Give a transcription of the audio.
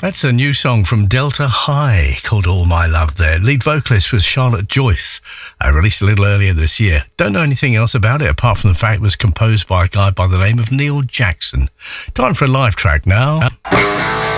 That's a new song from Delta High called All My Love there. Lead vocalist was Charlotte Joyce. Released a little earlier this year. Don't know anything else about it apart from the fact it was composed by a guy by the name of Neil Jackson. Time for a live track now.